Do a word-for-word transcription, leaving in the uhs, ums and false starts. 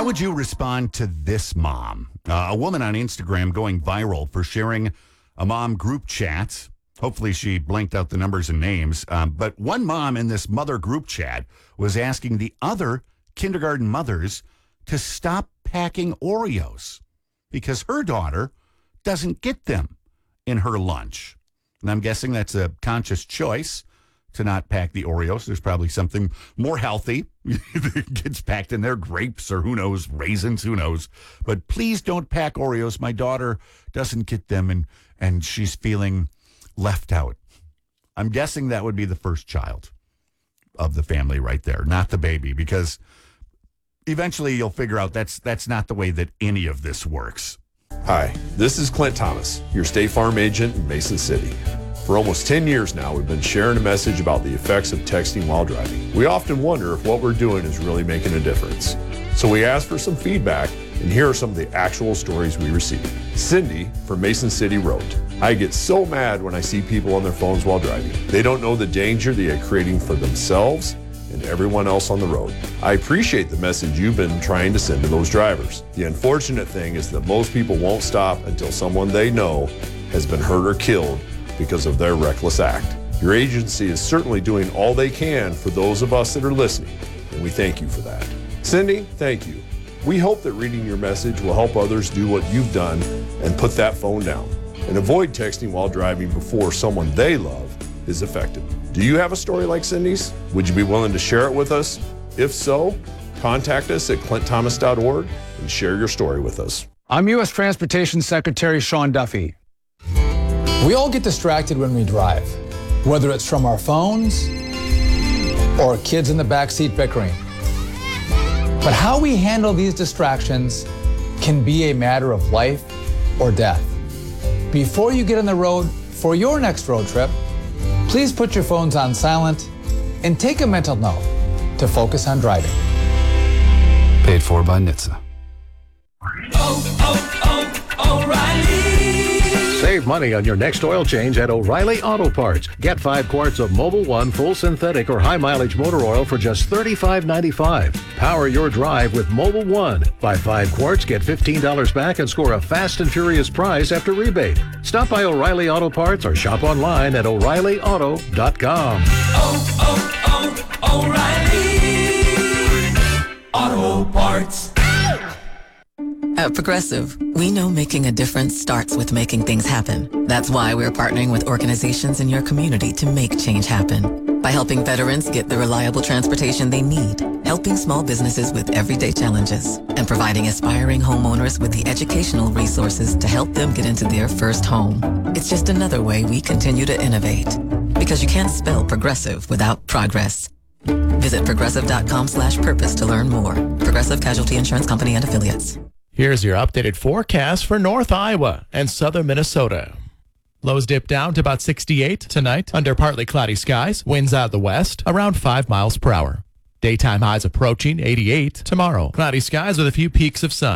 would you respond to this mom? Uh, a woman on Instagram going viral for sharing a mom group chat. Hopefully she blanked out the numbers and names. Um, but one mom in this mother group chat was asking the other kindergarten mothers to stop packing Oreos because her daughter doesn't get them in her lunch. And I'm guessing that's a conscious choice to not pack the Oreos. There's probably something more healthy that gets packed in there, grapes or who knows, raisins, who knows. But please don't pack Oreos. My daughter doesn't get them and, and she's feeling left out. I'm guessing that would be the first child of the family right there, not the baby, because eventually you'll figure out that's that's not the way that any of this works. Hi, this is Clint Thomas, your State Farm agent in Mason City. For almost ten years now, we've been sharing a message about the effects of texting while driving. We often wonder if what we're doing is really making a difference. So we asked for some feedback, and here are some of the actual stories we received. Cindy from Mason City wrote, I get so mad when I see people on their phones while driving. They don't know the danger they are creating for themselves and everyone else on the road. I appreciate the message you've been trying to send to those drivers. The unfortunate thing is that most people won't stop until someone they know has been hurt or killed because of their reckless act. Your agency is certainly doing all they can for those of us that are listening, and we thank you for that. Cindy, thank you. We hope that reading your message will help others do what you've done and put that phone down and avoid texting while driving before someone they love is affected. Do you have a story like Cindy's? Would you be willing to share it with us? If so, contact us at clint thomas dot org and share your story with us. I'm U S Transportation Secretary Sean Duffy. We all get distracted when we drive, whether it's from our phones or kids in the backseat bickering. But how we handle these distractions can be a matter of life or death. Before you get on the road for your next road trip, please put your phones on silent and take a mental note to focus on driving. Paid for by N H T S A. Oh, oh, oh, O'Reilly. Save money on your next oil change at O'Reilly Auto Parts. Get five quarts of Mobil one full synthetic or high mileage motor oil for just thirty-five ninety-five. Power your drive with Mobil one. Buy five quarts, get fifteen dollars back, and score a fast and furious prize after rebate. Stop by O'Reilly Auto Parts or shop online at O'Reilly Auto dot com. Oh, oh, oh, O'Reilly Auto Parts. At Progressive, we know making a difference starts with making things happen. That's why we're partnering with organizations in your community to make change happen. By helping veterans get the reliable transportation they need, helping small businesses with everyday challenges, and providing aspiring homeowners with the educational resources to help them get into their first home. It's just another way we continue to innovate. Because you can't spell progressive without progress. Visit progressive dot com slash purpose to learn more. Progressive Casualty Insurance Company and Affiliates. Here's your updated forecast for North Iowa and southern Minnesota. Lows dip down to about sixty-eight tonight under partly cloudy skies. Winds out of the west around five miles per hour. Daytime highs approaching eighty-eight tomorrow. Cloudy skies with a few peaks of sun.